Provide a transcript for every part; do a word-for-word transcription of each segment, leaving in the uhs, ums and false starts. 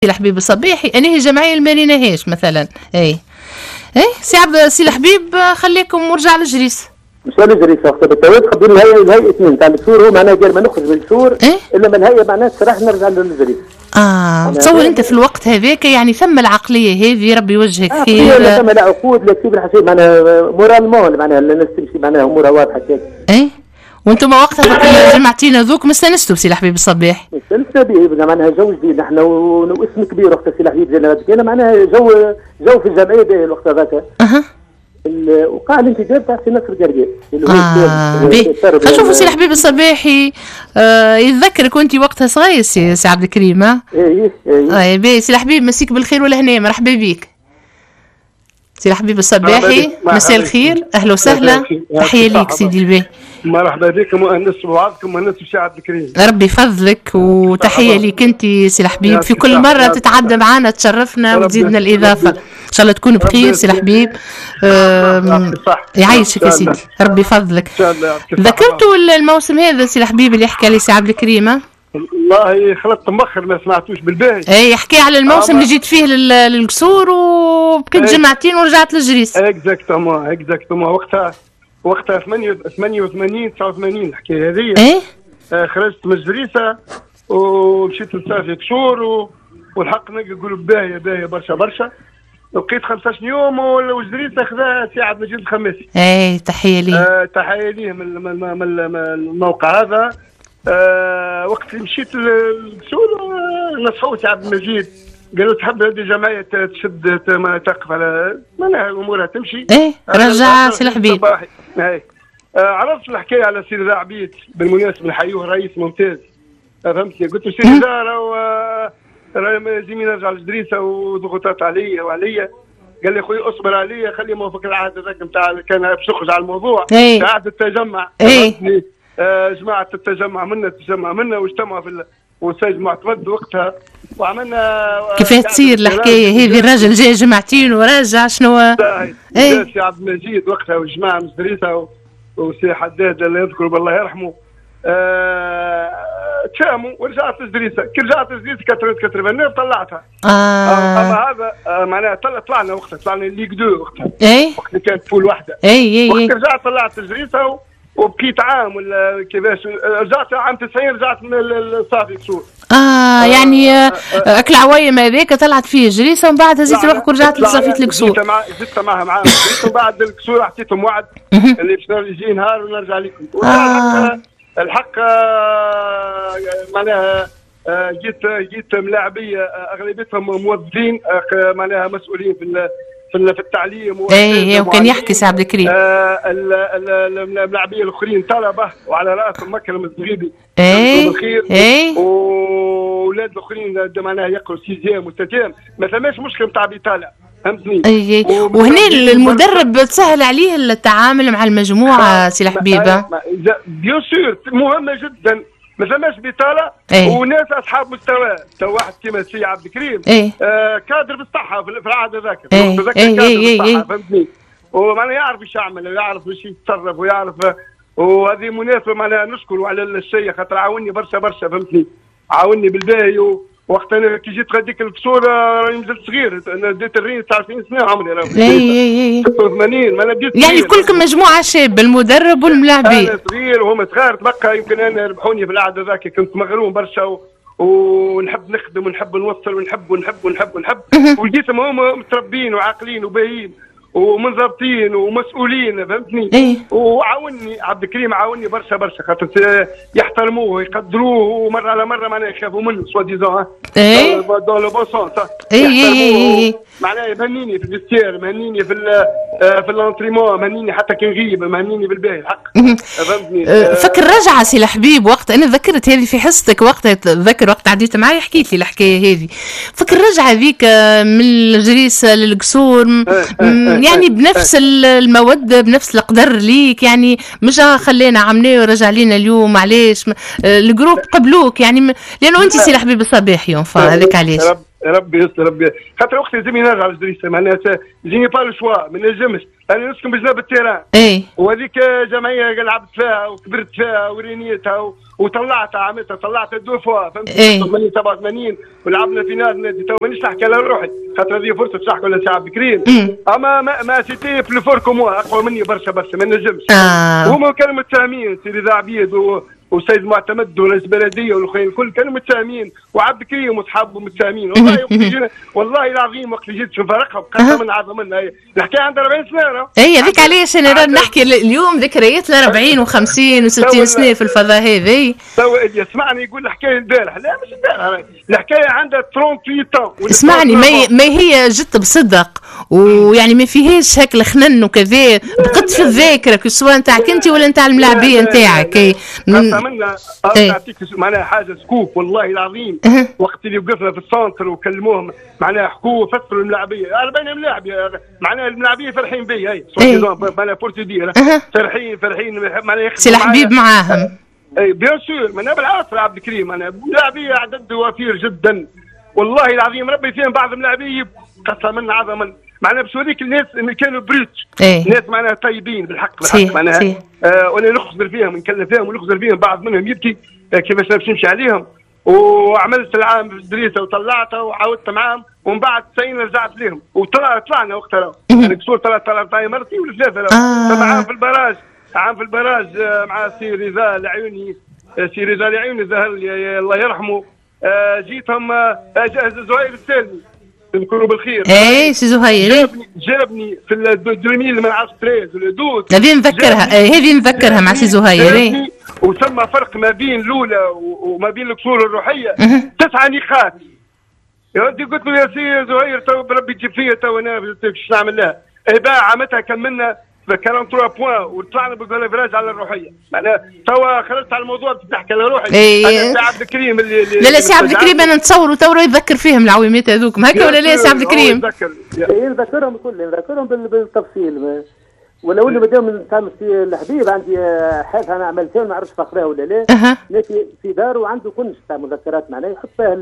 سي الحبيب الصباحي انا هي الجمعيه اللي ما ريناهاش مثلا. اي اي سي عبد سي الحبيب خليكم ورجع للجريس. مش للجريس وقتها بالتوازي خبروا الهيئه الهيئه اثنين تاع السور. هو معناها قال ما نخرج من السور إيه؟ الا من الهيئه معناها صراحه نرجع للجريس. اه تصور انت في الوقت هذاك يعني ثم العقليه هذه ربي يوجهك آه خير. لا ثم لا عقود لا كتيب الحساب معناها مورالمون معناها الناس تمشي معناها امورها واضحه كذا. ايه وانتم وقتها في الجمعتين هذوك ما استانستوا بسي الحبيب الصباح؟ استانسنا به معناها جو جديد نحن واسم كبير وقت سي الحبيب زي كان معناها جو جو في الجمعيه باهي الوقت هذاك. اها وقع الانتداب تاع سي نصر قرقاء اللي هو اه باهي خلينا نشوفوا سي الحبيب الصباحي. آه يتذكرك وانت وقتها صغير سي, سي عبد الكريم. ها ايه ايه اي باهي سي الحبيب مسيك بالخير والهنا مرحبا بيك سي الحبيب الصباحي. مساء الخير اهلا وسهلا تحيه ليك سيدي الباهي. مرحبا بكم وانس ببعضكم وانس بسي عبد الكريم. ربي يفضلك وتحيه ليك انت سي الحبيب في كل مره تتعدى معنا تشرفنا وتزيدنا الاضافه. ان شاء الله تكون بخير سي الحبيب. يعيشك يا سيدي ربي يفضلك. ذكرتوا الموسم هذا سي الحبيب اللي حكى لي سي عبد الكريم؟ والله خلطت مخر ما سمعتوش بالباهي. اي حكي على الموسم اللي جيت فيه للقصور وبكيت جمعتين ورجعت للجريس. اكزاكتومون اكزاكتومون وقتها وقتها ثمانية وثمانين تسعة وثمانين الحكايه هذه. ايه آه خرجت من الجريسه ومشيت لصافي قصور والحق نقول باهيه باهيه برشا برشا. بقيت خمسة عشر يوم والجريسه خذاها سي عبد المجيد الخماسي. ايه تحيه ليه. آه تحيه ليه من, من, من, من الموقع هذا. آه وقت اللي مشيت للقصور نصحوا سي عبد المجيد قالوا تحب هذه الجمعيه تشد تقف على معناها امورها تمشي. ايه رجع سي الحبيب. اي آه عرفت الحكايه على سي رضا عبيد بالمناسبه نحيوه رئيس ممتاز. فهمتني قلت له سي رضا راهو لازمني نرجع للجريسه وضغوطات عليا وعليا. قال لي خويا اصبر عليا خلي موافق العهد هذاك نتاع كان باش نخرج على الموضوع ايه. عهد التجمع. ايه آه جماعه التجمع منا تجمع منا واجتمعوا في وساج معتمد وقتها وعملنا كيفاه تصير الحكايه هذه؟ الراجل جاي جمعتين وراجع شنو؟ ايه سي عبد المجيد وقتها والجماعه من الجريسه وسي حداد الله يذكره بالله يرحمه تفاهموا ورجعت للجريسه. كي رجعت للجريسه ثمانية وثمانين طلعتها. اه اما هذا آه معناها طلعنا وقتها طلعنا ليغ دو وقتها. ايه وقت اللي كانت فول واحده. اي اي وقت رجعت طلعت الجريسه وبقيت عام ولا كيفاش رجعت عام تسعين رجعت من الصافي قصور. اه يعني آه اكل عوايم هذاك طلعت فيه جريسه ومن بعد هزيت روحك ورجعت لصافيه القصور. زدت مع زدت معها معاهم ومن بعد القصور اعطيتهم وعد اللي باش يجي نهار ونرجع لكم. آه. الحق آه معناها آه جيت جيت ملاعبيه اغلبيتهم موظفين آه معناها مسؤولين في في التعليم. ايه وكان يحكي سي عبد الكريم. آه الملاعبيه الاخرين طلبه وعلى راسهم مكرم الزغيبي. ايه بالخير. ايه واولاد الاخرين معناها يقروا سيزيام وستيام ما ثماش مشكل نتاع بيطالع فهمتني. اي وهنا المدرب تسهل عليه التعامل مع المجموعه سي الحبيبه. بيان سور مهمه جدا ما ثماش بطاله. ايه. وناس اصحاب مستوى تو واحد كيما سي عبد الكريم. ايه. آه كادر بالصحه في العهد هذاك. ايه ايه ايه ايه فهمتني. ومعناها يعرف ايش يعمل ويعرف ايش يتصرف ويعرف. وهذه مناسبه معناها نشكره على الشيء خاطر عاوني برشا برشا فهمتني. عاوني بالباهي وقت انا كي جيت غاديك القصور راني مازلت صغير. انا بديت الرين تسعة وعشرين سنه عمري راه. اي اي ستة وثمانين ما انا بديت يعني كلكم مجموعه شابه المدرب والملاعبين. انا صغير وهم صغار تبقى يمكن انا ربحوني في العهد ذاك كنت مغروم برشا و... ونحب نخدم ونحب نوصل ونحب ونحب ونحب ونحب ولقيتهم هم متربين وعاقلين وباهيين ومنضبطين ومسؤولين فهمتني. ايه. وعاوني عبد الكريم عاوني برشا برشا خاطر يحترموه ويقدروه ومره على مره معناها يخافوا منه سوا ديزون. ايه دون لو بون سونس. اي اي معناها يمهنيني في الفيستير مهنيني في في الانتريمون مهنيني حتى كي نغيب مهنيني بالباهي الحق فهمتني. فكر رجعه سي الحبيب وقت انا ذكرت هذه في حصتك وقت تذكر وقت عديت معي حكيت لي الحكايه هذه. فكر رجعه هذيك من الجريسه للقصور يعني بنفس الموده بنفس القدر ليك يعني مش خلينا عمليه ورجع لينا اليوم علاش الجروب قبلوك يعني لانه انت سي الحبيب الصباحي هذاك علاش. ربي يستر ربي خاطر وقت لازمني نرجع للجريسه معناتها جيني با لو شوا ما نجمش انا نسكن بجناب التيران. اي وهذيك جمعيه لعبت فيها وكبرت فيها ورينيتها وطلعتها عملتها طلعتها دو فوا فهمت. ثمانية سبعة وثمانين ولعبنا في نادي نادي تو مانيش نحكي على روحي خاطر هذه فرصه تحكي ولا ساعه بكريم. اما ما, ما سيتي بلو فور كومو اقوى مني برشا برشا ما نجمش. آه. وهما كانوا متفاهمين سيدي ذا عبيد و... وسيد معتمد ورئيس البلديه والاخرين الكل كانوا متفاهمين وعبد الكريم واصحابه متفاهمين. والله والله العظيم وقت اللي جيت في فرقهم قسما من عظم منها الحكايه عندها أربعين سنه. اي هذيك علاش انا نحكي اليوم ذكرياتنا أربعين وخمسين وستين سنه في الفضاء هذه. تو يسمعني يقول الحكايه البارح لا مش البارح الحكايه عندها ثمانية وثلاثين طن. اسمعني ما ما هي جت بصدق ويعني ما فيهاش هيك الخنن وكذا بقت في الذاكره سواء نتاعك انت ولا نتاع الملاعبيه نتاعك. منا نعطيك معناها حاجه سكوب والله العظيم. وقت اللي وقفنا في السنتر وكلموهم معناها حكوا فسروا الملاعبيه أربعين ملاعب معناها الملاعبيه فرحين بي هي معناها بورتودير فرحين فرحين معناها سي الحبيب معاهم. اي بيان سور معناها بالعصر عبد الكريم انا ملاعبيه عدد وفير جدا والله العظيم ربي فيهم بعض الملاعبيه قسما عظما معناها باش نوريك الناس اللي كانوا بريتش ناس معناها طيبين بالحق بالحق معناها آه وانا نخزر فيهم نكلم فيهم ونخزر فيهم بعض منهم يبكي آه كيفاش باش نمشي عليهم. وعملت العام في دريسه وطلعتها وعاودت معاهم ومن بعد تسعين رجعت لهم وطلع طلعنا وقتها يعني كسور طلعت طلعت مرتي ولا ثلاثه معاهم في البراج عام في البراج آه مع سي رضا العيوني آه سي رضا العيوني ظهر لي الله يرحمه آه جيتهم آه زهير السالمي نكونوا بالخير. اي سي زهير جابني جابني في الدوميل ما نعرفش تريز ولا دود هذه نذكرها هذه نذكرها مع سي زهير. وسمى فرق ما بين الاولى وما بين الكسور الروحيه تسعة نقاط. يا ودي قلت له يا سي زهير تو بربي تجيب فيا تو انا باش نعمل لها باع عمتها كملنا ثلاثة وأربعين بوان وطلعنا بالكوليفراج على الروحيه معناها توا خرجت على الموضوع تحكي على روحي. ايه. انا سي عبد الكريم اللي لا لا سي عبد الكريم انا نتصور تو يذكر فيهم العويمات هذوك هكا ولا لا سي عبد الكريم؟ اي نذكرهم الكل نذكرهم بالتفصيل ولو انه مادام نتاع سي الحبيب عندي حادثه انا عملتها ما نعرفش فاكراها ولا لا. أه. لكن في داره عنده كنش تاع مذكرات معناها يحط فيها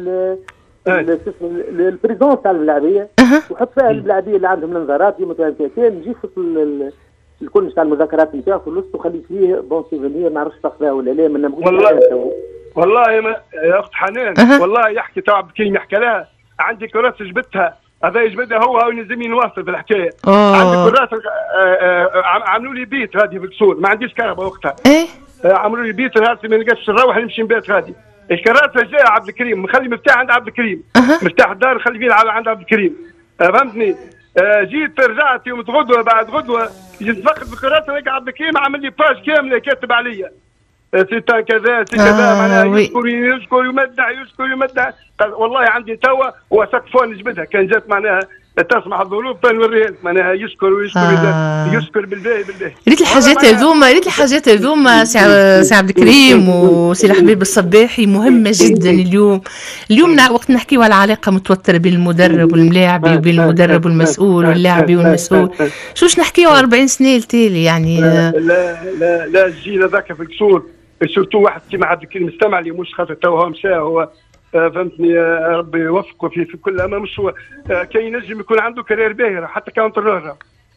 البريزون تاع الملاعبيه ويحط فيها الملاعبيه اللي عندهم الانذارات ديما كان نجي في الكل تاع المذكرات نتاعو في الوسط وخليت فيه بون سيفونير ما نعرفش فاكراها ولا لا من والله والله ما يا اخت حنان أه. والله يحكي تو عبد الكريم يحكي لها عندي كراسه جبتها هذا يجبدها هو هو يلزمني نواصل في الحكايه. عندي كراسه عملوا لي بيت غادي في الكسور ما عنديش كهرباء وقتها. ايه عملوا لي بيت هاسي ما نلقاش نروح نمشي نبات غادي. الكراسه جاء عبد الكريم مخلي مفتاح عند عبد الكريم. أه. مفتاح الدار خلي فيه عند عبد الكريم فهمتني. آه جيت رجعت يوم غدوه بعد غدوه جيت فقط في الكراسه لقى عبد الكريم عمل لي باج كامله كاتب عليا سيتان كذا سي كذا معناها يشكر يشكر يمدح يشكر يمدح والله عندي توا وسقفون نجبدها كان جات معناها تسمح الظروف فنوريها لك معناها يشكر ويشكر آه. يشكر بالباهي بالباهي. ريت الحاجات هذوما ريت الحاجات هذوما سي عبد الكريم وسي الحبيب الصباحي مهمه جدا اليوم. اليوم وقت نحكيو على علاقه متوتره بين المدرب والملاعبي وبين المدرب والمسؤول واللاعبي والمسؤول شوش نحكيو أربعين سنه التالي يعني. لا لا لا الجيل هذاك في الكسور سورتو واحد كيما عبد الكريم مستمع لي مش خاطر تو هو مشى هو فهمتني ربي يوفقه في في كل اما مش هو كي ينجم يكون عنده كارير باهره حتى كونترولر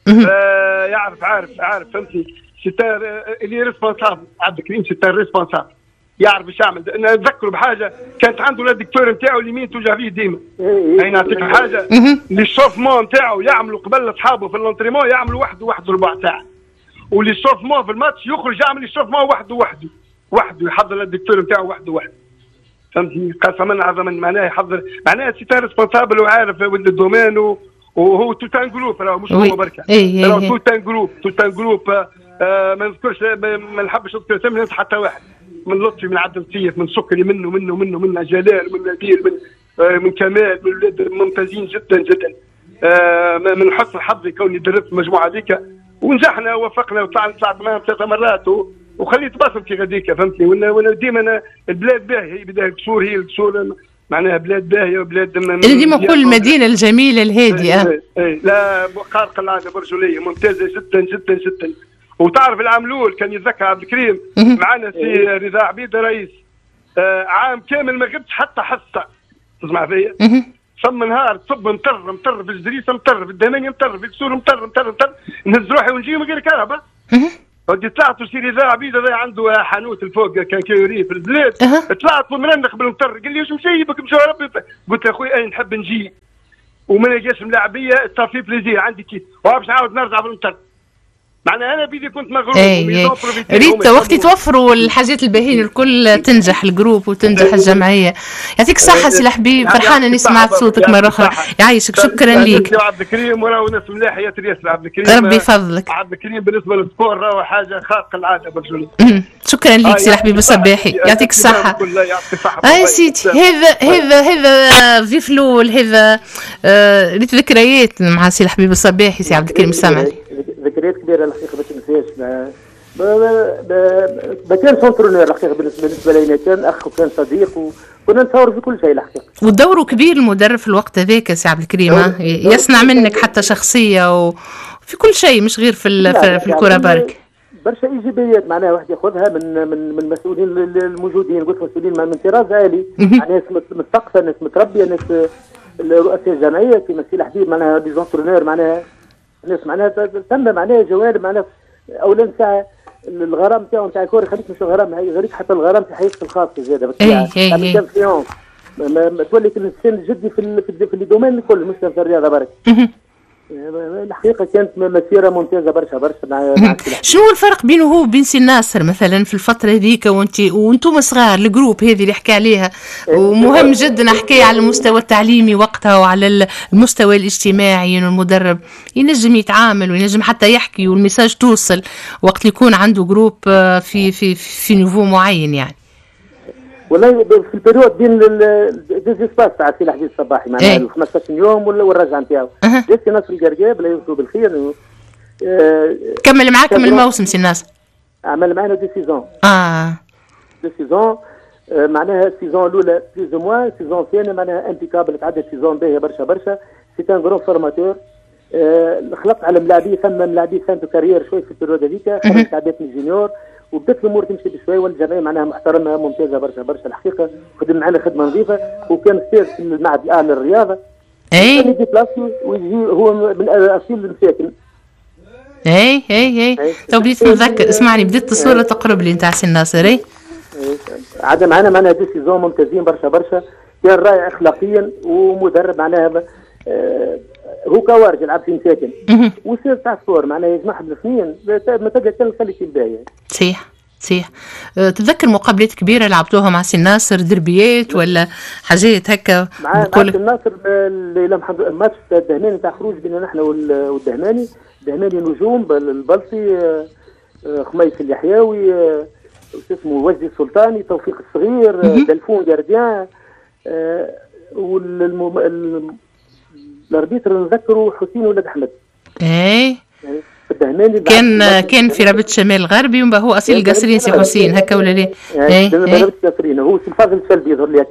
يعرف عارف عارف فهمتني سيتار اللي ريسبونسابل عبد الكريم سيتار ريسبونسابل يعرف ايش يعمل. انا نذكره بحاجه كانت عنده الدكتور نتاعو اليمين توجع فيه ديما. اي نعطيك حاجه اللي الشوفمون نتاعو يعملوا قبل اصحابه في الانتريمون يعملوا واحد واحد ربع ساعه واللي الشوفمون في الماتش يخرج يعمل الشوفمون وحده وحده وحده يحضر الدكتور نتاعو وحده وحده فهمتني قسما عظما معناها يحضر معناها سيتار ريسبونسابل وعارف ولد الدومين وهو توتان جروب راه مش هو بركه راه توتان جروب توتان جروب آه ما نذكرش ما نحبش نذكر اسم حتى واحد من لطفي من عبد اللطيف من سكري منه منه منه من جلال من نبيل من آه من كمال من الاولاد ممتازين جدا جدا آه من حسن حظي كوني درست المجموعه هذيك ونجحنا ووفقنا وطلعنا طلعت معاهم ثلاث مرات وخليت بصمتي غاديك فهمتني وانا ديما البلاد باهيه بدايه الكسور هي الكسور معناها بلاد باهيه وبلاد ديما كل المدينه الجميله الهادئه. اي اي لا خارقه العاده برجوليه ممتازه جدا جدا جدا. وتعرف العام الاول كان يتذكر عبد الكريم معنا سي رضا عبيد رئيس آه عام كامل ما غبتش حتى حصه تسمع فيا صم نهار تصب مطر مطر في الجريسه مطر في الدهمانيه مطر في الكسور مطر مطر مطر نهز روحي ونجي من غير كهرباء. ودي طلعت وسيري ذا عبيد هذا عنده حانوت الفوق كان كيوري في البلاد. طلعت ومرنخ بالمطر قال لي واش مشيبك مشى ربي. قلت له اخوي انا نحب نجي وما نلقاش ملاعبيه صافي بليزير عندي كيف وباش نعاود نرجع بالمطر. معناها انا بيدي كنت مغروم. اي ريت وقت يتوفروا الحاجات الباهين الكل تنجح الجروب وتنجح الجمعيه. يعطيك الصحه سي الحبيب، فرحانه اني سمعت صوتك مره اخرى. يعيشك، شكرا ليك. عبد الكريم وراه ناس ملاح يا ياسر عبد الكريم، ربي يفضلك. عبد الكريم بالنسبه للسبور راهو حاجه خارقه العاده برجولي. شكرا ليك سي الحبيب الصباحي، يعطيك الصحه. اي سيدي هذا هذا هذا في فلول هذا ريت ذكريات مع سي الحبيب الصباحي سي عبد الكريم السمعي. ذكريات كبيره الحقيقه ما تنساش. ما كان سونترونير الحقيقه بالنسبه لي، كان اخ وكان صديق وكنا نتصور في كل شيء الحقيقه. ودوره كبير المدرب في الوقت هذاك سي عبد الكريم، يصنع منك حتى شخصيه وفي كل شيء مش غير في في الكره برك. برشا ايجابيات معناها واحد ياخذها من من من المسؤولين الموجودين، قلت مسؤولين من طراز عالي، ناس متثقفه، ناس متربيه، ناس رؤساء جمعيه كيما سي الحبيب معناها دي زونترونير، معناها ناس معناها ثم معناها جوانب معناها اولا نتاع الغرام تاعو نتاع الكره خليك مش الغرام غيرك حتى الغرام في حياتك الخاصه زاده بالطبيعه. اي اي ما تولي الانسان جدي في في الدومين الكل مش في الرياضه برك. الحقيقه كانت مسيره ممتازه برشا برشا مع شنو الفرق بينه هو وبين سي ناصر مثلا في الفتره هذيك وانت وانتم صغار الجروب هذه اللي حكى عليها؟ ومهم جدا حكايه على المستوى التعليمي وقتها وعلى المستوى الاجتماعي، انه المدرب ينجم يتعامل وينجم حتى يحكي والميساج توصل وقت يكون عنده جروب في في في نيفو معين يعني. والله في البريود بين الديزيسباس تاع سي الحبيب الصباحي معناها ال خمسة عشر يوم والرجعه نتاعو جات سي ناصر القرقاب الله يذكره بالخير. أه كمل معاكم الموسم سي ناصر؟ عمل معنا دي سيزون. اه دي سيزون أه معناها السيزون الاولى بليز موا، السيزون الثانيه معناها امبيكابل تعدى سيزون باهيه برشا برشا. سي ان غرون فورماتور. أه خلقت على ملاعبيه ثم ملاعبيه فانتو كارير شوي في البريود هذيك، خرجت عدات من الجونيور وبدات الامور تمشي بشوي والجمعيه معناها محترمه ممتازه برشا برشا الحقيقه، خدم معنا خدمه نظيفه وكان استاذ في المعهد الاعلى للرياضه. اي يجي بلاصتي ويجي هو من اصيل المساكن. اي اي اي تو بديت نتذكر، اسمعني بديت الصوره تقرب لي نتاع سي ناصر. اي عاد معنا معنا دي سيزون ممتازين برشا برشا، كان رائع اخلاقيا ومدرب معناها آه هو كوارج يلعب في مساكن وسير تاع الصور معناها يجمعها بالاثنين ما تلقى كان خلي في البدايه. صحيح صحيح. أه تتذكر مقابلات كبيره لعبتوها مع سي ناصر، دربيات ولا حاجات هكا؟ مع سي ناصر الماتش تاع الدهماني تاع خروج بيننا نحن والدهماني، الدهماني نجوم البلطي خميس اليحيوي شو اسمه وجدي السلطاني توفيق الصغير دلفون جارديان والم الاربيتر نذكره حسين ولد احمد. اي كان كان في رابط شمال الغربي ومبا هو اصيل القصرين سي حسين هكا ولا لا؟ اي رابط القصرين هو سي الفاضل الشلبي يظهر لي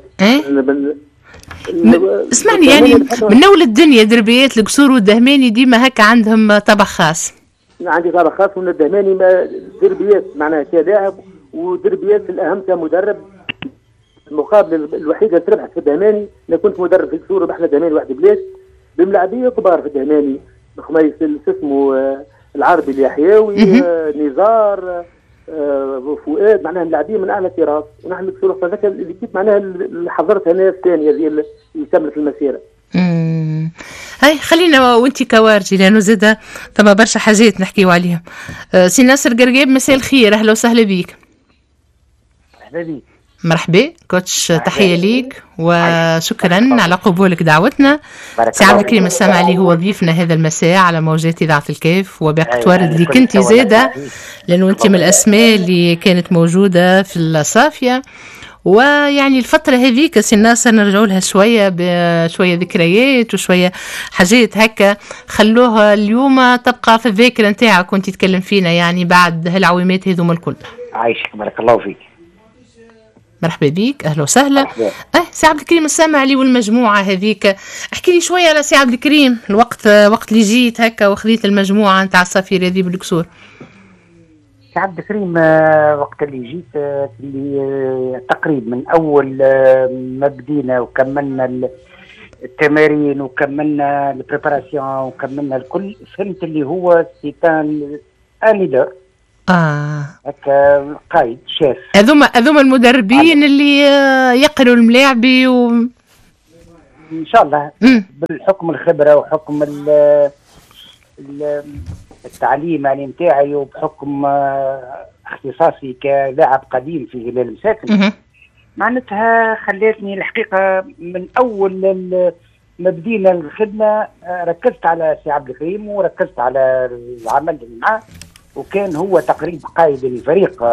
اسمعني يعني من نول الدنيا دربيات القصور والدهماني ديما هكا عندهم طبع خاص. عندي طبع خاص من الدهماني ما دربيات معناها كلاعب ودربيات الاهم كمدرب. المقابله الوحيده اللي تربحت في الدهماني انا كنت مدرب في القصور وبحنا دهماني واحد بلاش بملاعبيه كبار في الدهماني، خميس اسمه آه العربي اليحيوي آه نزار آه فؤاد معناها ملاعبيه من اعلى طراز، ونحن القصور هذاك اللي كيف معناها اللي حضرتها انا الثانيه اللي كملت المسيره. امم هاي خلينا وانت كوارجي لانه زاد ثم برشا حاجات نحكيو عليها. آه سي ناصر قرقاب مساء الخير، اهلا وسهلا بيك. اهلا بيك. مرحبا كوتش، تحيه ليك وشكرا على قبولك دعوتنا. سي عبد الكريم السمعلي هو ضيفنا هذا المساء على موجات اذاعه الكيف، وباقي توارد اللي كنت زاده لانه انت من الاسماء اللي كانت موجوده في الصافيه. ويعني الفتره هذيك سي ناصر نرجعوا لها شويه بشويه ذكريات وشويه حاجات هكا خلوها اليوم تبقى في الذاكره نتاعك وانت تتكلم فينا يعني بعد هالعوامات هذوما الكل. عايشك بارك الله فيك. مرحبا بيك، اهلا وسهلا. اه سي عبد الكريم السمعلي والمجموعه هذيك، احكي لي شويه على سي عبد الكريم الوقت وقت اللي جيت هكا وخذيت المجموعه نتاع الصفير هذه بالكسور. سي عبد الكريم وقت اللي جيت اللي تقريبا من اول ما بدينا وكملنا التمارين وكملنا البريباراسيون وكملنا الكل، فهمت اللي هو سيتان ان ليدر. اه هكا قائد شيف. هذوما هذوما المدربين اللي يقروا الملاعبي و ان شاء الله مم. بالحكم الخبره وحكم ال ال التعليم يعني نتاعي، وبحكم اختصاصي كلاعب قديم في هلال مساكن، معناتها خلتني الحقيقه من اول ما بدينا الخدمه ركزت على سي عبد الكريم وركزت على العمل اللي معاه، وكان هو تقريبا قائد الفريق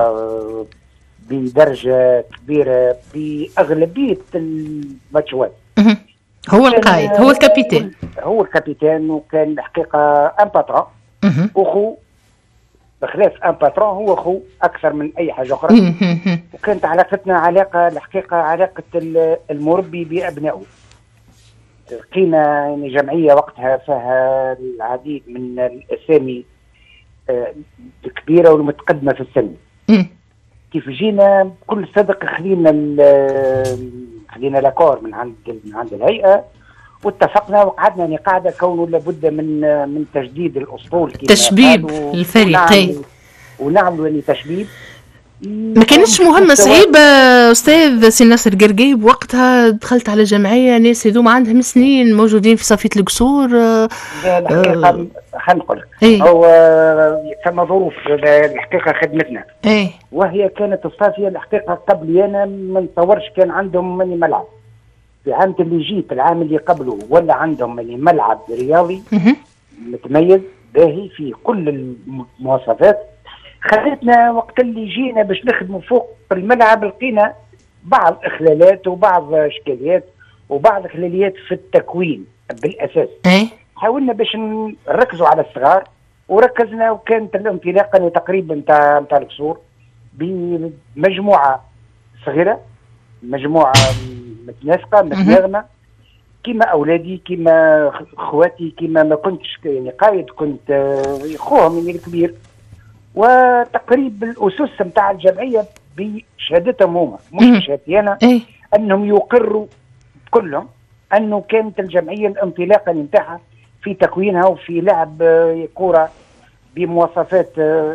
بدرجه كبيره باغلبيه الماتشات. هو القائد، هو الكابيتان، هو الكابيتان، وكان الحقيقه ان باترون اخو، بخلاف ان باترون هو اخو اكثر من اي حاجه اخرى. وكانت علاقتنا علاقه الحقيقه علاقه المربي بابنائه. لقينا يعني جمعيه وقتها فيها العديد من الاسامي الكبيره والمتقدمه في السن. كيف جينا بكل صدق خلينا خلينا لاكور من عند من عند الهيئه، واتفقنا وقعدنا يعني قاعده كونه لابد من من تجديد الاسطول، تشبيب الفريقين، ونعملوا يعني تشبيب. ما كانتش مهمه صعيبه استاذ سي ناصر قرقيب؟ وقتها دخلت على جمعيه ناس هذوما عندهم سنين موجودين في صفيه القصور. الحقيقه خلينا نقول لك هو ثم ظروف الحقيقه خدمتنا، ايه وهي كانت الصافيه الحقيقه قبل انا ما نتصورش كان عندهم مني ملعب. في عام اللي جيت العام اللي قبله ولا عندهم مني ملعب رياضي متميز باهي في كل المواصفات. خلتنا وقت اللي جينا باش نخدموا فوق الملعب لقينا بعض اخلالات وبعض اشكاليات وبعض اخلاليات في التكوين بالاساس. ايه حاولنا باش نركزوا على الصغار وركزنا، وكانت الانطلاقه تقريبا نتاع نتاع القصور بمجموعه صغيره، مجموعه متناسقه متناغمه، كيما اولادي كيما اخواتي كيما ما كنتش يعني قايد، كنت اخوهم من الكبير. وتقريب الاسس نتاع الجمعيه بشهادتهم هما مش بشهادتي انا، انهم يقروا كلهم انه كانت الجمعيه الانطلاقه نتاعها في تكوينها وفي لعب كره بمواصفات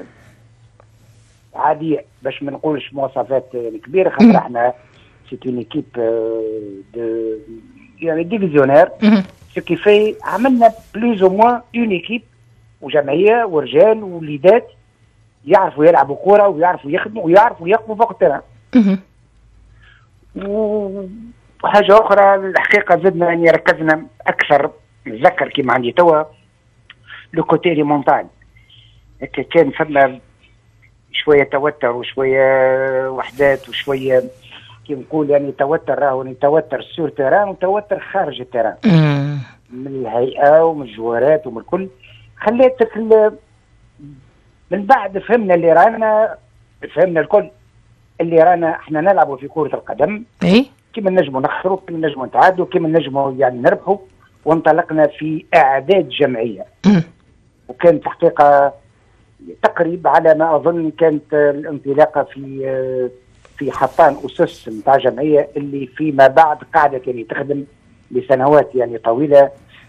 عاديه، باش ما نقولش مواصفات كبيره، خاطر احنا سي اون ايكيب دو يعني ديفيزيونير، سو كي في عملنا بلوز او موان اون ايكيب وجمعيه ورجال ووليدات يعرفوا يلعبوا كوره ويعرفوا يخدموا ويعرفوا يقفوا فوق التران. وحاجه اخرى الحقيقه زدنا يعني ركزنا اكثر، نتذكر كيما عندي توا لو كوتي لي مونتاج، كان فما شويه توتر وشويه وحدات وشويه كي نقول يعني توتر، راهو توتر سور تيران وتوتر خارج التيران من الهيئه ومن الجوارات ومن الكل. خليتك من بعد فهمنا اللي رانا فهمنا الكل اللي رانا احنا نلعبوا في كرة القدم، ايه كيما نجموا نخسروا كيما نجموا نتعادلوا كيما نجموا يعني نربحوا. وانطلقنا في اعداد جمعيه، وكانت حقيقه تقريبا على ما اظن كانت الانطلاقه في في حطان اسس نتاع جمعيه اللي فيما بعد قعدت يعني تخدم لسنوات يعني طويله،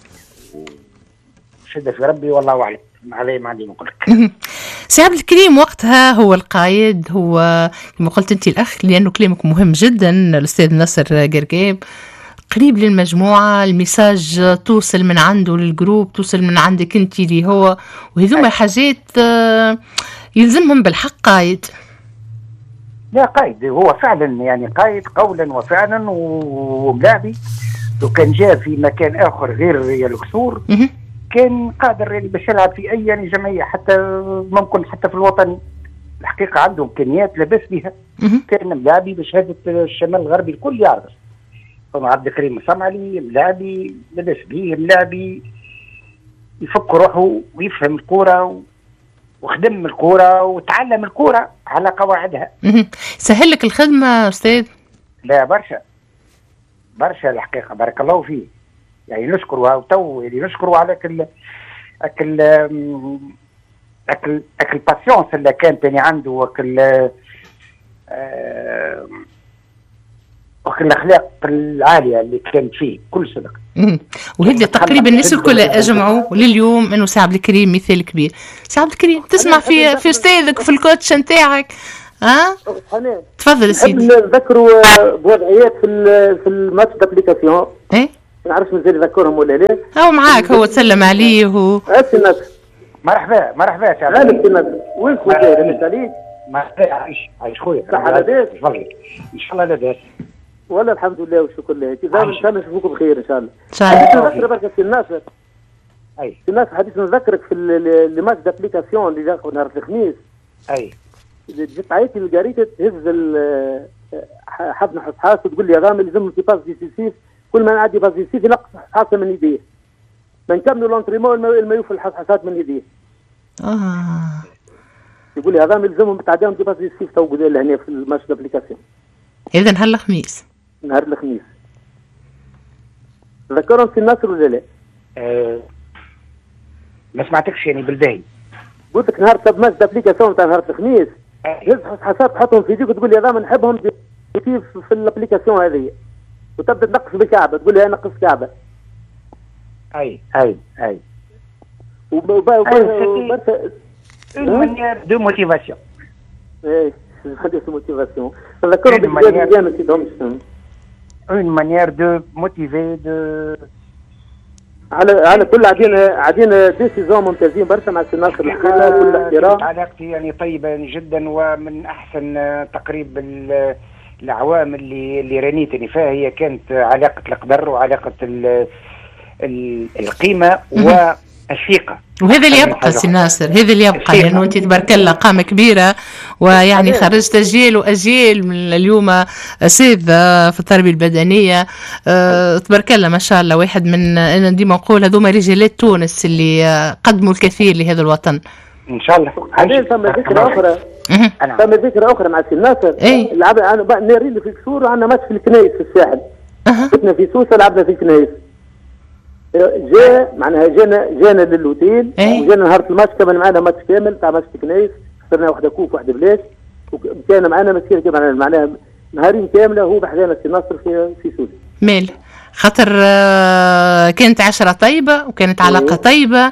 وشد في ربي والله اعلم علي ما عندي نقول لك. سي عبد الكريم وقتها هو القائد، هو كما قلت انت الاخ، لانه كلامك مهم جدا. الاستاذ ناصر قرقيب قريب للمجموعه، الميساج توصل من عنده للجروب، توصل من عندك انت اللي هو، وهذوما حاجات يلزمهم بالحق قائد. لا قائد هو فعلا يعني قائد قولا وفعلا وملاعبي. لو كان جاء في مكان اخر غير القصور كان قادر يعني باش يلعب في اي يعني جمعيه، حتى ممكن حتى في الوطن الحقيقه عنده امكانيات لاباس بها. كان ملاعبي بشهاده الشمال الغربي الكل يعرف، عبد الكريم الصمعلي ملاعبي لاباس به، ملاعبي يفك روحه ويفهم الكوره وخدم الكوره وتعلم الكوره على قواعدها. سهل لك الخدمه استاذ؟ لا برشا برشا الحقيقه، بارك الله فيه. يعني نشكره وتو يعني نشكره على كل اكل اكل اكل باسيونس اللي كانت يعني عنده، وكل الاخلاق العاليه اللي كانت فيه كل صدق. وهذا تقريبا الناس الكل اجمعوا لليوم انه سي عبد الكريم مثال كبير. سي عبد الكريم تسمع في في استاذك وفي الكوتش نتاعك ها؟ تفضل سيدي. نذكروا بوضعيات في في الماتش دابليكاسيون. ايه ما نعرفش مازال يذكرهم ولا لا. هو معاك، هو تسلم عليه و اسي الناس. مرحبا مرحبا سي عبد الكريم. الناس وين خويا لاباس عليك؟ مرحبا عايش عايش خويا. صحة لاباس؟ ان شاء الله لاباس. والله الحمد لله والشكر لله. كيف ان شاء الله نشوفكم بخير ان شاء الله. ان شاء الله. نذكر بركة سي الناصر. اي سي الناصر حديث نذكرك في لي ماتش دابليكاسيون اللي جاكم نهار الخميس. اي جيت عيطي للقريته تهز حفنه حصحاص وتقول لي يا رامي لازم في باس ديسيسيف، كل ما نعدي باس ديسيسيف ينقص حصحاصه من يديه. بنكملوا لونتريمون المايو في الحصحاصات من يديه. اه يقول لي يا رامي لازمهم تعداهم في باس ديسيسيف تو قدام هنا في الماتش دابليكاسيون. اذا نهار الخميس. نهار الخميس. ذكرهم في الناصر ولا لا؟ أه ما سمعتكش يعني بالباهي. قلت لك نهار تب ماتش دابليكاسيون تاع نهار الخميس. هز حصحاصات تحطهم في يديك وتقول لي يا رامي نحبهم في في الابليكاسيون هذه. وتبدا تنقص بالكعبه تقول لي انا نقص كعبه. اي اي اي. وبا وبا une manière de motivation. ايه هذه موتيفاسيون. تذكروا بالجانب ديالنا نسيتهمش. une manière de motiver de على على كل عادين عادين ديسيزون ممتازين برشا مع السي ناصر الحقيقه كل احترام. علاقتي يعني طيبه جدا ومن احسن تقريب العوامل اللي اللي رانيتني فيها هي كانت علاقه القدر وعلاقه ال ال القيمه والثقه. وهذا اللي يبقى سي ناصر، هذا اللي يبقى لانه يعني انت تبارك الله قامه كبيره ويعني خرجت اجيال واجيال من اليوم اساتذه في التربيه البدنيه. أه تبارك الله ما شاء الله، واحد من انا ديما نقول هذوما رجالات تونس اللي قدموا الكثير لهذا الوطن. ان شاء الله. بعدين ثم ذكرى اخرى ثم ذكرى اخرى مع سي ناصر. لعبنا انا نارين في الكسور وعندنا ماتش في الكنايس في الساحل. كنا في سوسه لعبنا في الكنايس. جاء معناها جانا جانا للوتيل وجانا نهار الماتش كمان معنا ماتش كامل تاع ماتش كنايس، خسرنا واحده كوف واحده بلاش، وكان معنا مسيره كمان معناها نهارين كامله هو بحذانا سي ناصر في في سوسه. مال خاطر كانت عشرة طيبه وكانت علاقه طيبه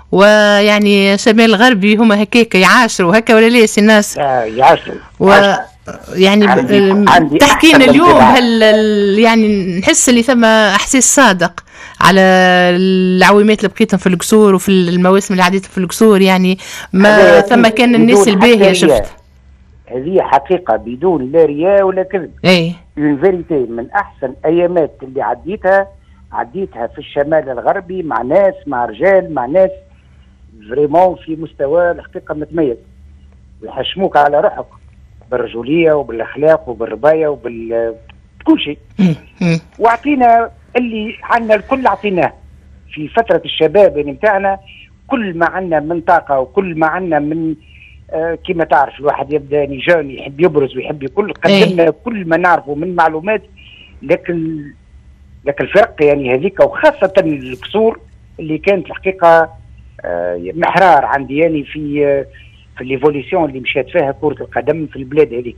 ويعني شمال غربي هما هكاك يعاشروا هكا ولا لا سي ناصر؟ يعاشروا و يعني تحكي لنا اليوم هل يعني نحس اللي ثم احساس صادق على العويمات اللي بقيتهم في القصور وفي المواسم اللي عديتها في القصور، يعني ما ثم كان الناس الباهيه شفت. هذه حقيقه بدون لا رياء ولا كذب. اي اون فيريتي من احسن ايامات اللي عديتها عديتها في الشمال الغربي مع ناس مع رجال مع ناس فريمون في مستوى الحقيقه متميز ويحشموك على روحك بالرجوليه وبالاخلاق وبالربايه وبال كل شيء. واعطينا اللي عندنا الكل عطيناه في فتره الشباب يعني نتاعنا، كل ما عندنا من طاقه وكل ما عندنا من آه كما تعرف الواحد يبدا يعني جون يحب يبرز ويحب يقول قدمنا كل ما نعرفه من معلومات، لكن لكن الفرق يعني هذيك وخاصه الكسور اللي كانت الحقيقه آه محرار عندي يعني في آه في ليفوليسيون اللي مشات فيها كرة القدم في البلاد هذيك.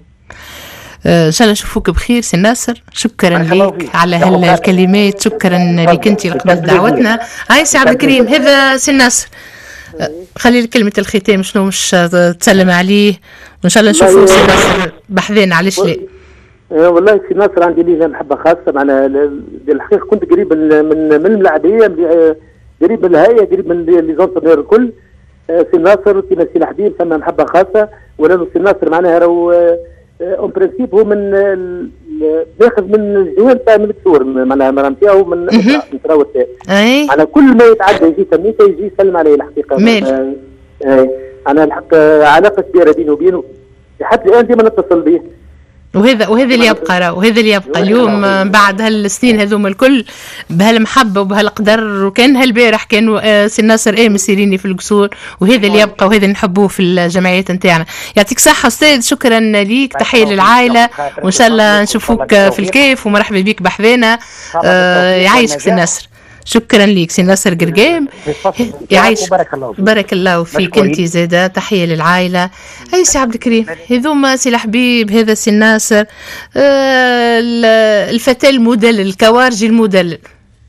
ان شاء الله نشوفوك بخير سي ناصر. شكرا لك على هالكلمات، شكرا لك انت لقبلت دعوتنا. هاي سي عبد الكريم هذا سي ناصر، خلي كلمة الختام شنو مش تسلم عليه وان شاء الله نشوفوه سي ناصر بحذان علاش لا. والله سي ناصر عندي ليه محبة خاصة معنا الحقيقة، كنت قريب من من الملاعبية قريب من الهيئة قريب من لي زونترينور الكل. سي ناصر كيما سي الحبيب ثم محبه خاصه، ولانه سي ناصر معناها راهو اون برينسيپ هو من ياخذ من الجهه تاع من الكسور معناها مرام نتاعو من من تراوت اي على كل ما يتعدى يجي تميته يجي يسلم عليه الحقيقه. مال انا الحق علاقه كبيره بيني وبينه حتى الان ديما نتصل به، وهذا وهذا اللي يبقى راه وهذا اللي يبقى اليوم بعد هالسنين هذوما الكل بهالمحبه وبهالقدر. وكان هالبارح كانوا سي ناصر ايه مسيريني في القصور، وهذا اللي يبقى وهذا اللي نحبوه في الجمعيات نتاعنا. يعطيك صحه استاذ، شكرا ليك، تحيه للعائله وان شاء الله نشوفوك في الكيف ومرحبا بك بحذانا. آه يعيشك سي ناصر، شكرا لك سي ناصر قرقيم. يعيش. بارك الله فيك. بارك الله فيك انت زاده. تحيه للعائله. اي سي عبد الكريم هذوما سي الحبيب هذا سي ناصر آه الفتى المدلل الكوارجي المدلل.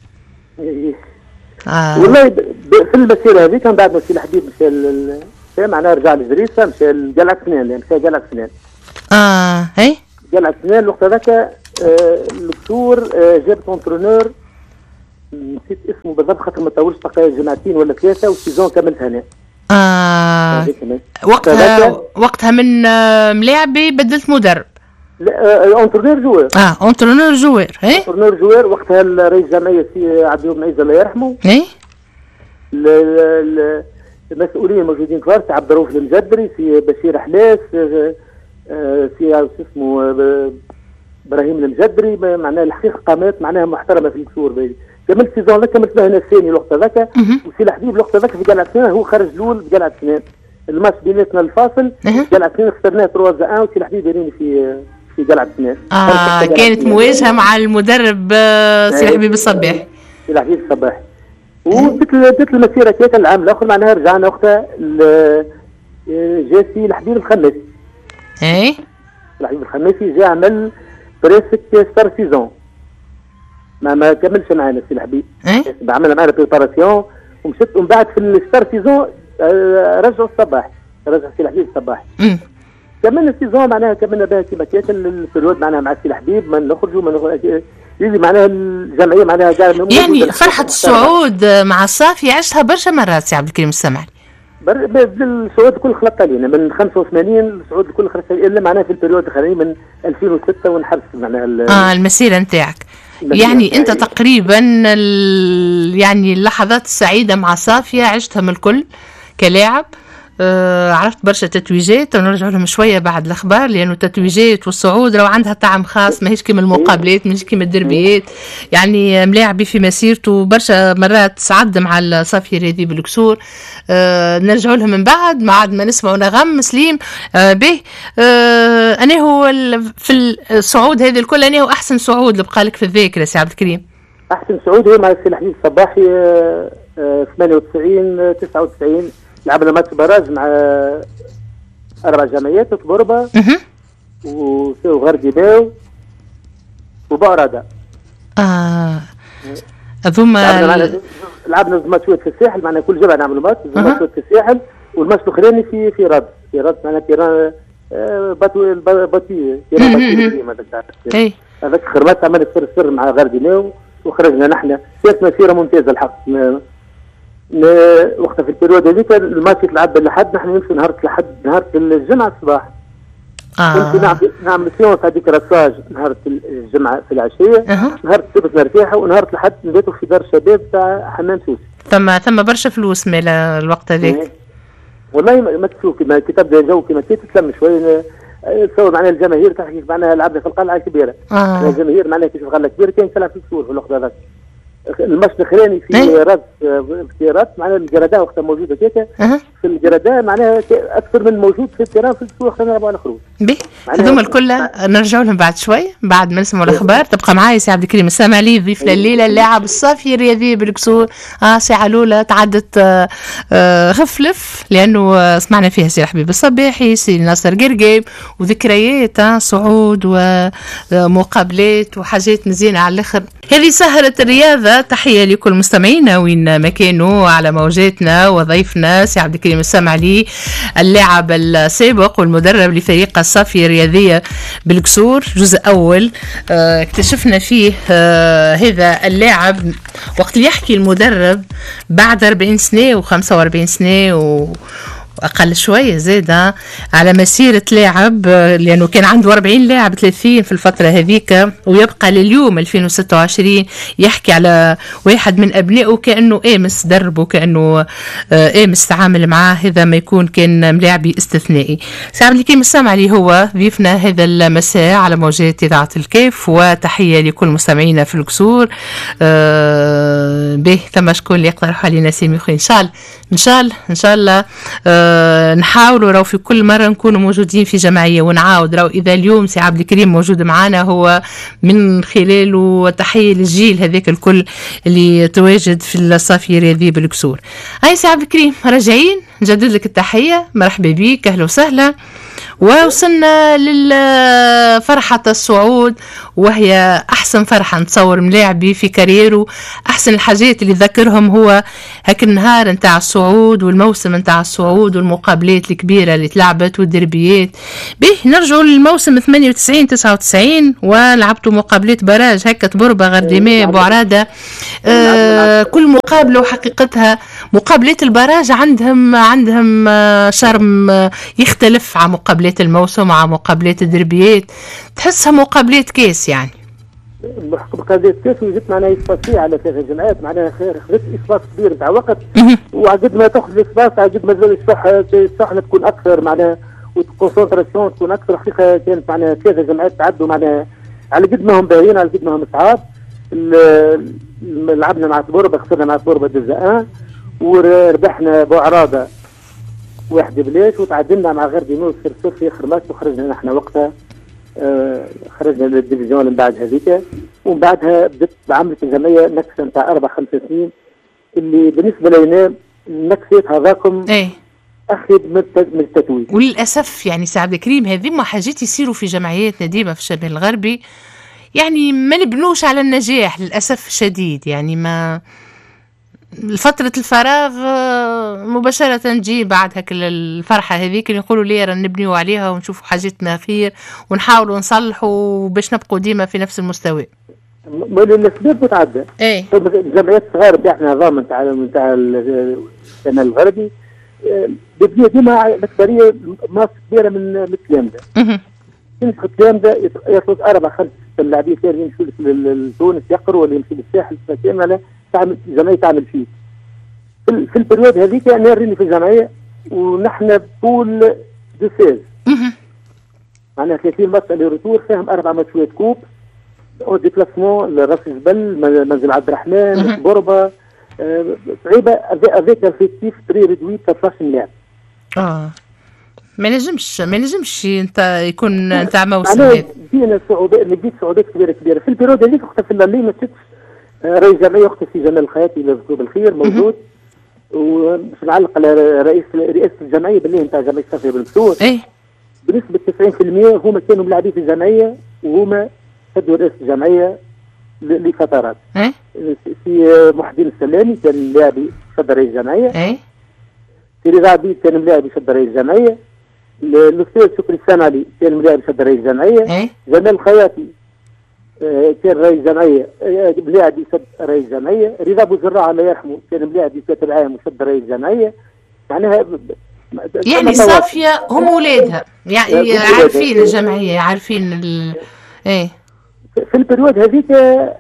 آه. والله في المسيره هذيك من بعد ما سي الحبيب مشى معناها رجع لجريسه مشى لقلعه سنان مشى قلعه سنان. اه هي قلعه سنان الوقت هذاك آه الدكتور آه جاب كونترونور نسيت اسمه بالضبط خاطر ما طولش بقى جمعتين ولا ثلاثه والسيزون كملت هنا. اه وقتها وقتها من آه ملاعبي بدلت مدرب. لا اونترونور جوار. اه اونترونور جوار. اي اونترونور جوار وقتها رئيس الجمعيه سي عبد الوهاب معيز الله يرحمه. اي المسؤولين الموجودين كبار سي عبد الرؤوف المجدري سي بشير حلاس سي اسمه ابراهيم المجدري معناها الحقيقه قامات معناها محترمه في الكسور. كملت سيزون لك كملت هنا الثاني الوقت هذاك وسي الحبيب الوقت هذاك في قلعه سنان هو خرج الاول في قلعه سنان. الماتش بيناتنا الفاصل قلعه سنان خسرناه ثلاثة واحد وسي الحبيب يريني في في قلعه سنان. اه كانت مواجهه مع المدرب سي الحبيب الصباحي. سي الحبيب الصباحي. وبدت بدت المسيره كيك العام الاخر معناها رجعنا وقتها جا سي الحبيب الخماسي. اي الحبيب الخماسي جا عمل بريسك ستار سيزون ما ما كملش معنا سي الحبيب. اي عملنا معنا بريباراسيون ومشيت ومن بعد في الستار سيزون رجعوا الصباح رجع سي الحبيب الصباح. كملنا السيزون معناها كملنا بها كيما كيك البريود معناها مع سي الحبيب ما نخرجوا ما نخرجوا يجي معناها الجمعيه معناها يعني فرحه الصعود مع الصافي عشتها برشا مرات سي عبد الكريم السمعلي. الصعود الكل خلطت علينا من خمسة وثمانين الصعود الكل خلطت الا معناها في البريود الاخراني من ألفين وستة ونحبس معناها اه المسيره نتاعك. يعني انت تقريبا يعني اللحظات السعيده مع صافيه عشتها من الكل كلاعب. آه عرفت برشا تتويجات ونرجع لهم شويه بعد الاخبار لانه التتويجات والصعود لو عندها طعم خاص ماهيش كيما المقابلات ماهيش كيما الدربيات. يعني ملاعبي في مسيرته برشا مرات صعد مع الصافيه الرياضي بالكسور. آه نرجع لهم من بعد بعد ما نسمعوا نغم سليم آه به. آه انا هو في الصعود هذه الكل انا هو احسن صعود اللي بقى لك في الذاكره سي عبد الكريم. احسن صعود هو مع السي الحبيب الصباحي آه آه ثمانية وتسعين تسعة وتسعين لعبنا ماتش براج مع اربع جمعيات تبربه وغردي باو وبارده. اه هذوما لعبنا لعبنا ماتشات في الساحل معنا كل جمعه نعملوا ماتش ماتشات في الساحل والماتش الاخراني في في رد في رد معنا تيران باتو باتي تيران باتي ما اي هذاك خرمات عملت سر سر مع غردي باو وخرجنا نحن. كانت مسيره ممتازه الحق. وقتها في البريود هذيك الماتش يتلعب لحد نحن نمشي نهار لحد نهار الجمعه الصباح. اه نمشي نعمل نعمل سيونس هذيك راساج نهار الجمعه في العشيه. أه. نهار السبت نرتاحوا ونهار الحد نباتوا في دار الشباب تاع حمام سوسي. ثم ثم برشا فلوس مال الوقت هذاك. والله ما تشوف كيما كي تبدا جو كيما كي تتلم شويه تصور معناها الجماهير تحكي معناها لعبنا في القلعه كبيره. آه. الجماهير معناها كي تشوف قلعه كبيره كان تلعب في السور في الوقت هذاك. الماتش الاخراني في رد اختيارات معناها الجرادة وقتها موجوده كيكا. أه. في الجرادة معناها اكثر من موجود في التيران في السوق خلينا نلعبوا على الخروج. به هذوما الكل نرجعوا لهم بعد شوي بعد ما نسمعوا الاخبار. تبقى معايا سي عبد الكريم السامعلي ضيف لليله اللاعب الصافي الرياضي بالكسور. اه ساعه الاولى تعدت آه آه غفلف لانه سمعنا فيها سي الحبيب الصباحي سي ناصر قرقيب وذكريات آه صعود ومقابلات وحاجات مزيانه على الاخر. هذه سهرة الرياضة. تحية لكل مستمعينا وين ما كانوا على موجاتنا وضيفنا سي عبد الكريم السامعلي اللاعب السابق والمدرب لفريق الصافية الرياضية بالكسور. جزء أول اه اكتشفنا فيه اه هذا اللاعب وقت اللي يحكي المدرب بعد أربعين سنة وخمسة وأربعين سنة و أقل شوية زادة على مسيرة لاعب لأنه كان عنده أربعين لاعب ثلاثين في الفترة هذيك ويبقى لليوم ألفين وستة وعشرين يحكي على واحد من أبنائه كأنه آمس دربه كأنه آمس تعامل معاه. هذا ما يكون كان ملاعبي استثنائي. سي عبد الكريم السامعلي هو ضيفنا هذا المساء على موجات إذاعة الكيف. وتحية لكل مستمعينا في الكسور. أه به ثم شكون اللي يقترح علينا سامي خويا ان شاء الله ان شاء الله ان شاء الله آه نحاولوا راهو في كل مره نكونوا موجودين في جمعيه. ونعاود راهو اذا اليوم سي عبد الكريم موجود معنا هو من خلاله تحيه للجيل هذاك الكل اللي تواجد في الصافي الرياضي بالكسور. هاي سي عبد الكريم راجعين نجدد لك التحيه، مرحبا بك اهلا وسهلا. ووصلنا للفرحة الصعود وهي أحسن فرحة نتصور ملاعبي في كاريرو. أحسن الحاجات اللي ذكرهم هو هاك النهار نتاع الصعود والموسم نتاع الصعود والمقابلات الكبيرة اللي تلعبت والدربيات. به نرجعوا للموسم ثمانية وتسعين تسعة وتسعين ولعبتوا مقابلات براج هكا تبربة غرديماء بوعرادة. آه كل مقابلة وحقيقتها مقابلات البراج عندهم عندهم شرم يختلف عن مقابلات الموسم مع مقابلات الدربيات، تحسها مقابلات كاس يعني مقابلات كاس. وجدت معناها إسباس فيها على ثلاث جمعات معناها خير خذت إسباس كبير نتاع وقت. وعقد ما تاخذ الإسباس عقد ما زال الصحة الصحة تكون أكثر معناها والكونسنتراسيون تكون أكثر. حقيقة كانت معناها ثلاث جمعات تعدوا معناها على قد ما هم باهيين على قد ما هم صعاب. لعبنا مع تبوربة خسرنا مع تبوربة جزء وربحنا بوعرادة واحد بلاش وتعادلنا مع غير دينوس صفر صفر في اخر ماتش وخرجنا نحن وقتها. آه خرجنا للديفيزيون من بعد هذيك. ومن بعدها بدت بعملت الجمعيه نكسه نتاع اربع خمس سنين اللي بالنسبه لنا النكسات هذاكم ايه اخذ من من التتويج. وللاسف يعني سي عبد الكريم هذه حاجات يصيروا في جمعياتنا ديما في الشمال الغربي، يعني ما نبنوش على النجاح للاسف الشديد. يعني ما فترة الفراغ مباشرة تجي بعد هك الفرحة هذيك اللي يقولوا لي راه نبنيو عليها ونشوفوا حاجتنا خير ونحاولوا نصلحوا باش نبقوا ديما في نفس المستوى. الاسباب متعدة. ايه الجمعيات الصغار بتاعنا نظام نتاع نتاع الشمال الغربي بتبني ديما الاكثرية ماس كبيرة من التلامذة. كنت التلامذة يطلق أربع خمس ست لاعبين كانوا يمشوا لتونس يقروا ولا يمشوا للساحل فكان تعمل جمعية تعمل فيه. في, في البريود هذيك انا راني في الجمعية ونحن بطول دو سيز معناها ثلاثين ماتش اللي روتور فيهم اربع ماتشات كوب او ديبلاسمون لراس جبل منزل عبد الرحمن بوربا. آه صعيبة افيك الفيكتيف تري ريدوي ثلاثة عشر لاعب. اه ما نجمش ما نجمش انت يكون نتاع موسم هذا. جينا صعوبات نجيب صعوبات كبيرة كبيرة في البريود هذيك وقت في اللي ما شفتش. رئيس الجمعية أختي في جمال الخياطي يذكره بالخير موجود ومش نعلق على رئيس رئاسة الجمعية بالله نتاع جمعية الصافي بالكسور. إيه بنسبة تسعين بالمئة هما كانوا ملاعبين في الجمعية وهما شدوا رئاسة الجمعية لفترات. إيه في محي الدين السلامي كان لاعبي شد رئيس الجمعية. إيه في رضا عبيد كان ملاعبي شد رئيس الجمعية. الأستاذ شكري السامعلي كان ملاعبي شد رئيس الجمعية. إيه جمال الخياطي كان رئيس جمعية ملاعب يسد رئيس جمعية. رضا أبو زراعة الله يرحمه كان ملاعب كاتب عام وسد رئيس جمعية. معناها يعني صافية هم ولادها يعني عارفين الجمعية عارفين ال... ايه في البريود هذيك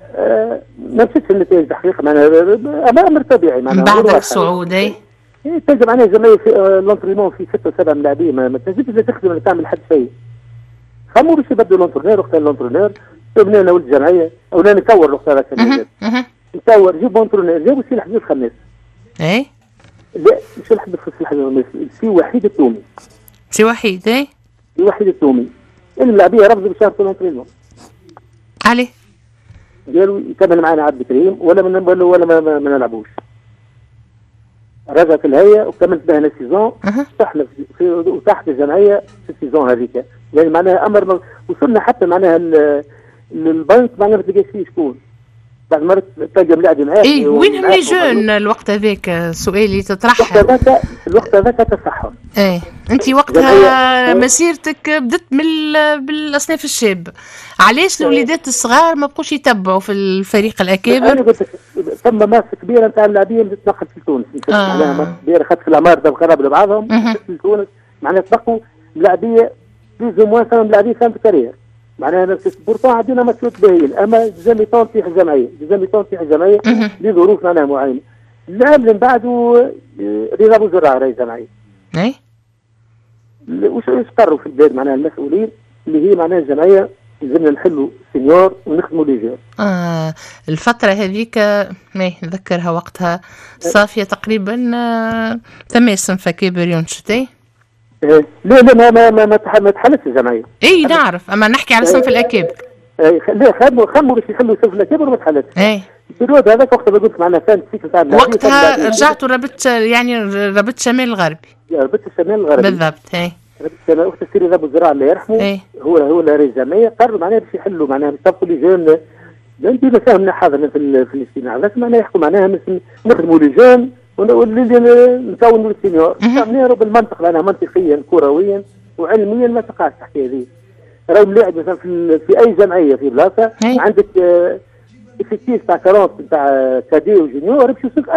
ما مشيتش النتائج الحقيقة معناها أمر طبيعي معناها بعد الصعود. ايه تنجم معناها الجمعية في لونترينون في ستة سبعة ملاعبين ما تنجمش تخدم ولا تعمل حد شيء. خموا باش يبدلوا لونترينور وقت اللونترينور تبني انا ولد الجمعيه او انا نكور الاختيارات الجديده نكور جيب بونترونير جيبوا سي الحديث الخميس. ايه لا مش الحديث الخميس سي وحيد التومي سي وحيد. ايه سي وحيد التومي الملاعبيه رفضوا بشهر لونترينور عليه قالوا يكمل معنا عبد الكريم ولا من ولا ولا ما, ما, ما نلعبوش. رجعت الهيئه وكملت بها السيزون صحنا في وتحت الجمعيه في السيزون هذيك يعني معناها امر وصلنا حتى معناها البنك معناها ما تلقاش فيه شكون بعد مرات تلقى ملاعب معاك. ايه وينهم لي جون الوقت هذاك سؤالي تطرح الوقت هذاك الوقت هذاك تصحر. ايه انت وقتها مسيرتك بدت من بالاصناف الشاب علاش الوليدات الصغار ما بقوش يتبعوا في الفريق الاكابر؟ انا قلت ثم ماسه كبيره نتاع اللاعبين تنقل في تونس معناها ماسه كبيره خدت في العمار بالقراب لبعضهم في تونس معناها تبقوا لاعبيه بلوز موان سنه لاعبين فهم في كارير معناها بورتون عندنا مسؤوليات باهيين اما جزامي طون تيح الجمعيه جزامي طون تيح الجمعيه لظروف معناها معينه. اللاعب من بعده رضا ابو زراعه رئيس الجمعيه. اي وش قرروا في البلاد معناها المسؤولين اللي هي معناها الجمعيه لازمنا نحلوا سينيور ونخدموا لي جون. آه الفترة هذيك ما نذكرها وقتها صافية تقريبا آه تماسم فكيبريون شتي. لا لا ما ما ما ما تحلتش الجمعية. اي نعرف اما نحكي على صنف الأكابر. لا خدموا خدموا باش يحلوا صنف الأكابر وما تحلتش. اي البريود هذاك وقت اللي قلت معنا فان السيكل تاع وقتها رجعتوا ربط يعني ربط شمال الغربي. ربط الشمال الغربي بالضبط. اي ربط الشمال وقت السيري ذا ابو الزراعه الله يرحمه. اي هو هو رئيس الجمعيه قرروا معناها باش يحلوا معناها يصفوا لي جون. انت فاهمنا حاضرنا في في الاجتماع بس معناها يحكوا معناها نخدموا لي جون ونكونوا السينيور. معناها بالمنطق لانها منطقيا كرويا وعلميا ما تقعش الحكايه هذه. راهو ملاعب مثلا في, في اي جمعيه في بلاصه عندك افكتيف تاع كرونس تاع كادي وجونيور باش يوصلك